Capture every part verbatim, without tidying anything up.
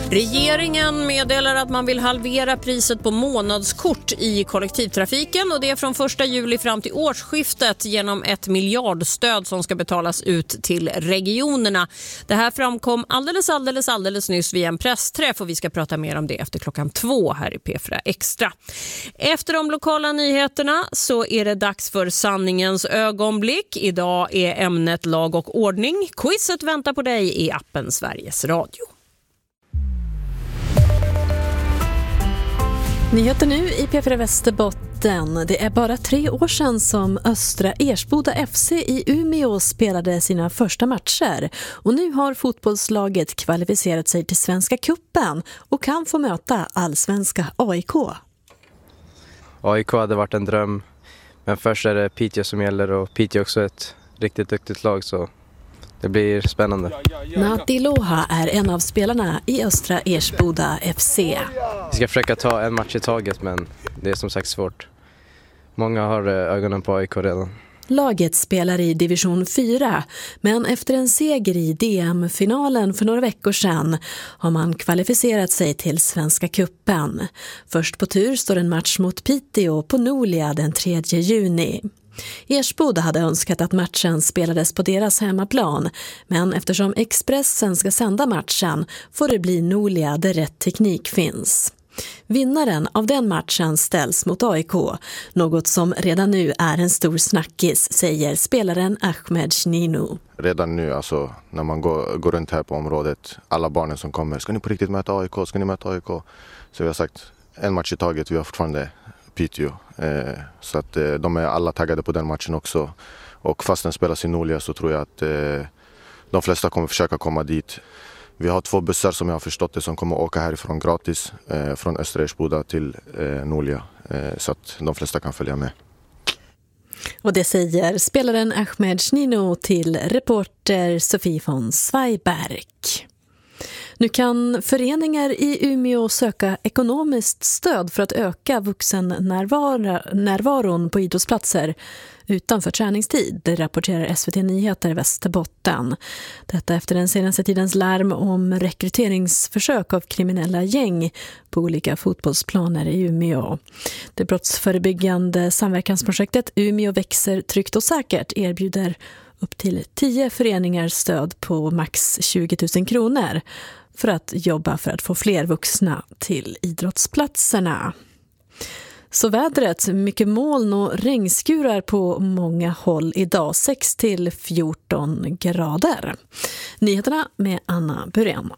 Regeringen meddelar att man vill halvera priset på månadskort i kollektivtrafiken, och det är från första juli fram till årsskiftet genom ett miljardstöd som ska betalas ut till regionerna. Det här framkom alldeles, alldeles, alldeles nyss vid en pressträff, och vi ska prata mer om det efter klockan två här i P fyra Extra. Efter de lokala nyheterna så är det dags för sanningens ögonblick. Idag är ämnet lag och ordning. Quizet väntar på dig i appen Sveriges Radio. Nyheter nu i P fyra Västerbotten. Det är bara tre år sedan som Östra Ersboda F C i Umeå spelade sina första matcher. Och nu har fotbollslaget kvalificerat sig till Svenska Cupen och kan få möta allsvenska A I K. A I K hade varit en dröm, men först är det Piteå som gäller, och Piteå är också ett riktigt duktigt lag, så det blir spännande. Nati Loha är en av spelarna i Östra Ersboda F C. Vi ska försöka ta en match i taget, men det är som sagt svårt. Många har ögonen på A I K redan. Laget spelar i division fyra, men efter en seger i D M-finalen för några veckor sedan har man kvalificerat sig till Svenska Cupen. Först på tur står en match mot Piteå på Nolia den tredje juni. Ersboda hade önskat att matchen spelades på deras hemmaplan, men eftersom Expressen ska sända matchen får det bli Nolia där rätt teknik finns. Vinnaren av den matchen ställs mot A I K, något som redan nu är en stor snackis, säger spelaren Ahmed Shnino. Redan nu, alltså, när man går, går runt här på området, alla barnen som kommer, ska ni på riktigt möta A I K, ska ni möta A I K? Så vi har sagt en match i taget, vi har fortfarande Piteå. Eh, så att eh, de är alla taggade på den matchen också. Och fast den spelas i Nolia så tror jag att eh, de flesta kommer försöka komma dit. Vi har två bussar som jag har förstått det som kommer åka härifrån gratis eh, från Östra Ersboda till eh, Nolia, eh, så att de flesta kan följa med. Och det säger spelaren Ahmed Shnino till reporter Sofie von Zweiberg. Nu kan föreningar i Umeå söka ekonomiskt stöd för att öka vuxennärvaron på idrottsplatser utanför träningstid. Det rapporterar S V T Nyheter Västerbotten. Detta efter den senaste tidens larm om rekryteringsförsök av kriminella gäng på olika fotbollsplaner i Umeå. Det brottsförebyggande samverkansprojektet Umeå växer tryggt och säkert erbjuder upp till tio föreningar stöd på max tjugo tusen kronor för att jobba för att få fler vuxna till idrottsplatserna. Så vädret, mycket moln och regnskurar på många håll idag, sex till fjorton grader. Nyheterna med Anna Burén.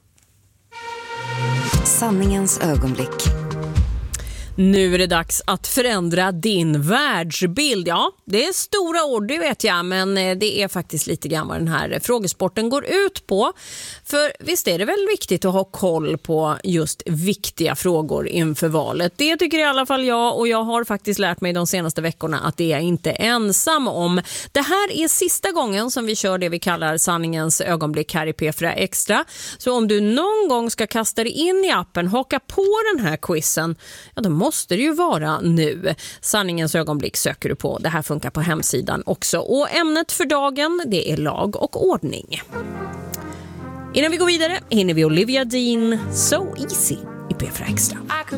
Sanningens ögonblick. Nu är det dags att förändra din världsbild. Ja, det är stora ord, det vet jag, men det är faktiskt lite grann vad den här frågesporten går ut på. För visst är det väl viktigt att ha koll på just viktiga frågor inför valet. Det tycker i alla fall jag, och jag har faktiskt lärt mig de senaste veckorna att det är jag inte ensam om. Det här är sista gången som vi kör det vi kallar sanningens ögonblick här i P fyra Extra. Så om du någon gång ska kasta dig in i appen, haka på den här quizen, ja då måste det ju vara nu. Sanningens ögonblick söker du på. Det här funkar på hemsidan också. Och ämnet för dagen, det är lag och ordning. Innan vi går vidare hinner vi Olivia Dean, So Easy i P fyra Extra.